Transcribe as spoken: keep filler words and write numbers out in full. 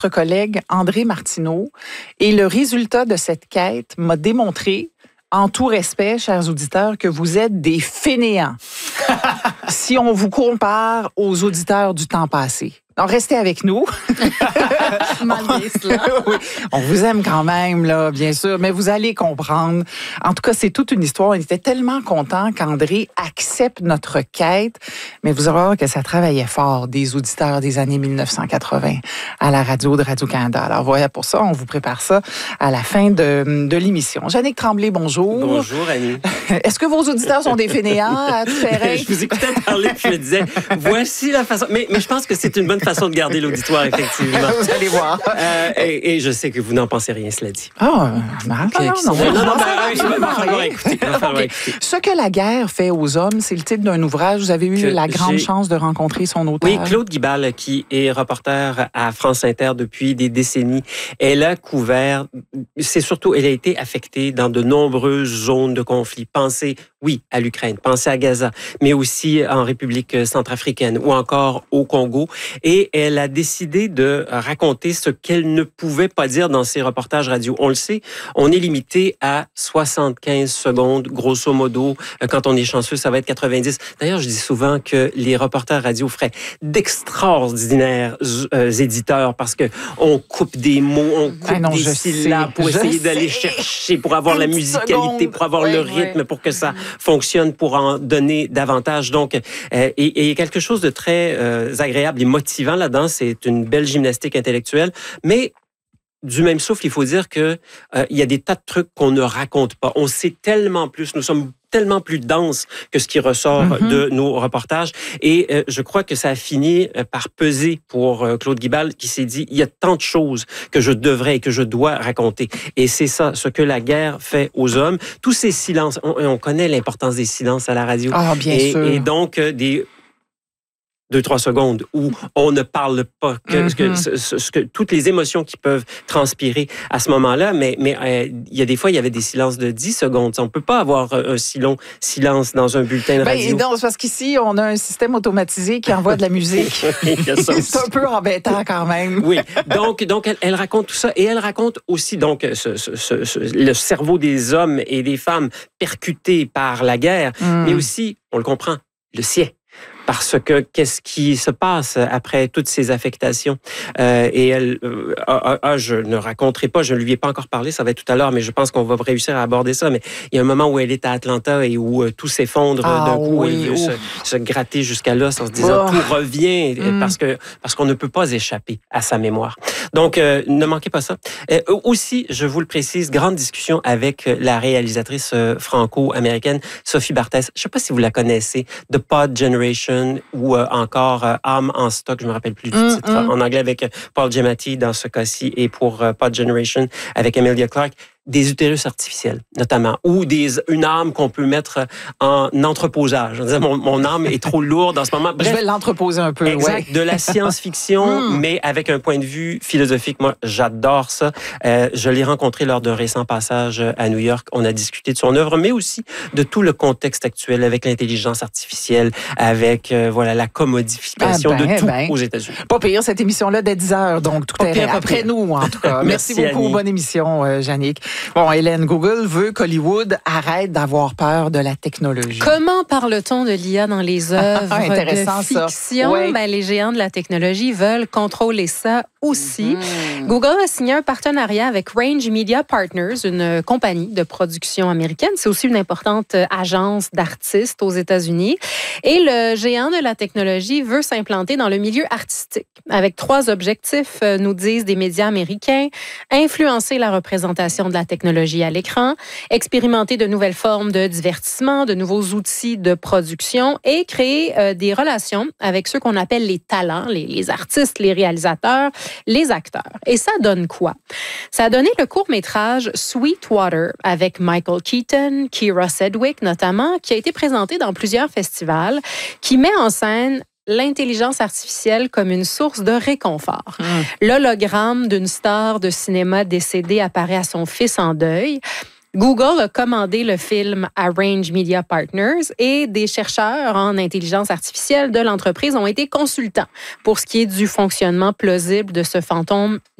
Notre collègue André Martineau. Et le résultat de cette quête m'a démontré, en tout respect, chers auditeurs, que vous êtes des fainéants. Si on vous compare aux auditeurs du temps passé. Alors, restez avec nous. Malgré cela. Oui, on vous aime quand même, là, bien sûr, mais vous allez comprendre. En tout cas, c'est toute une histoire. On était tellement contents qu'André accepte notre quête, mais vous allez voir que ça travaillait fort, des auditeurs des années mille neuf cent quatre-vingts à la radio de Radio-Canada. Alors, voilà, pour ça, on vous prépare ça à la fin de, de l'émission. Jannick Tremblay, bonjour. Bonjour, Annie. Est-ce que vos auditeurs sont des fainéants à tout faire? Je vous écoutais parler, puis je me disais, voici la façon... Mais, mais je pense que c'est une bonne façon de garder l'auditoire, effectivement. Vous allez voir. Euh, et, et je sais que vous n'en pensez rien, cela dit. Ah, oh, non, non, non, non, non, il va falloir écouter. Il va falloir écouter. Ce que la guerre fait aux hommes, c'est le titre d'un ouvrage. Vous avez eu Que la grande j'ai- chance de rencontrer son auteur. Oui, Claude Guibal, qui est reporter à France Inter depuis des décennies, elle a couvert, c'est surtout, elle a été affectée dans de nombreuses zones de conflit. Pensez, oui, à l'Ukraine, pensez à Gaza, mais aussi en République centrafricaine ou encore au Congo. Et elle a décidé de raconter ce qu'elle ne pouvait pas dire dans ses reportages radio. On le sait, on est limité à soixante-quinze secondes, grosso modo. Quand on est chanceux, ça va être quatre-vingt-dix. D'ailleurs, je dis souvent que les reporters radio feraient d'extraordinaires euh, éditeurs parce que on coupe des mots, on coupe Ah non, des je syllabes sais, pour je essayer sais. d'aller chercher, pour avoir la Une musicalité, seconde. pour avoir Ouais, le ouais. rythme, pour que ça fonctionne, pour en donner davantage. Donc, euh, et, et il y a quelque chose de très euh, agréable et motivant là-dedans. C'est une belle gymnastique intellectuelle, mais du même souffle, il faut dire que euh, il y a des tas de trucs qu'on ne raconte pas. On sait tellement plus. Nous sommes tellement plus denses que ce qui ressort Mm-hmm. de nos reportages. Et euh, je crois que ça a fini euh, par peser pour euh, Claude Guibal, qui s'est dit, il y a tant de choses que je devrais et que je dois raconter. Et c'est ça, ce que la guerre fait aux hommes. Tous ces silences, on, on connaît l'importance des silences à la radio. Ah, bien et, sûr. et donc, euh, des... deux, trois secondes où on ne parle pas, que, Mm-hmm. que, ce, ce, ce que toutes les émotions qui peuvent transpirer à ce moment-là, mais mais euh, il y a des fois, il y avait des silences de dix secondes. On ne peut pas avoir un si long silence dans un bulletin de radio. Ben, non, c'est parce qu'ici, on a un système automatisé qui envoie de la musique. Il y a ça aussi. C'est un peu embêtant quand même. Oui, donc, donc elle, elle raconte tout ça et elle raconte aussi donc ce, ce, ce, ce- le cerveau des hommes et des femmes percutés par la guerre, Mm. mais aussi, on le comprend, le sien. Parce que qu'est-ce qui se passe après toutes ces affectations? Euh, et elle, euh, ah, ah, je ne raconterai pas, je ne lui ai pas encore parlé, ça va être tout à l'heure, mais je pense qu'on va réussir à aborder ça. Mais il y a un moment où elle est à Atlanta et où euh, tout s'effondre Ah, d'un coup. oui, Elle veut se, ouf. se gratter jusqu'à l'os en se disant Oh. tout revient Mm. parce que parce qu'on ne peut pas échapper à sa mémoire. Donc, euh, ne manquez pas ça. Euh, aussi, je vous le précise, grande discussion avec la réalisatrice euh, franco-américaine Sophie Barthès. Je ne sais pas si vous la connaissez, The Pod Generation ou euh, encore euh, Âme en stock, je me rappelle plus du Mm, titre, mm. en anglais avec euh, Paul Giamatti dans ce cas-ci et pour euh, Pod Generation avec Emilia Clarke. Des utérus artificiels, notamment, ou des, une âme qu'on peut mettre en entreposage. On disait, mon, mon âme est trop lourde en ce moment. Je Bref, vais l'entreposer un peu. exact, Ouais. de la science-fiction, Mm. mais avec un point de vue philosophique. Moi, j'adore ça. Euh, je l'ai rencontré lors d'un récent passage à New York. On a discuté de son œuvre, mais aussi de tout le contexte actuel avec l'intelligence artificielle, avec euh, voilà la commodification Ah ben, de tout ben. aux États-Unis. Pas pire, cette émission-là, dès dix heures, donc tout Pas est pire, pas après pire. nous, en tout cas. Merci, Merci, beaucoup. Annie. Bonne émission, euh, Jannick. Bon, Hélène, Google veut qu'Hollywood arrête d'avoir peur de la technologie. Comment parle-t-on de l'I A dans les œuvres Ah, intéressant, de ça. fiction? Ouais. Ben, les géants de la technologie veulent contrôler ça aussi. Mm. Google a signé un partenariat avec Range Media Partners, une compagnie de production américaine. C'est aussi une importante agence d'artistes aux États-Unis. Et le géant de la technologie veut s'implanter dans le milieu artistique avec trois objectifs, euh, nous disent des médias américains. Influencer la représentation de la technologie à l'écran, expérimenter de nouvelles formes de divertissement, de nouveaux outils de production et créer euh, des relations avec ceux qu'on appelle les talents, les, les artistes, les réalisateurs, les acteurs. Et ça donne quoi? Ça a donné le court-métrage Sweetwater avec Michael Keaton, Keira Sedgwick notamment, qui a été présenté dans plusieurs festivals, qui met en scène l'intelligence artificielle comme une source de réconfort. Mm. L'hologramme d'une star de cinéma décédée apparaît à son fils en deuil. Google a commandé le film à Range Media Partners et des chercheurs en intelligence artificielle de l'entreprise ont été consultants pour ce qui est du fonctionnement plausible de ce fantôme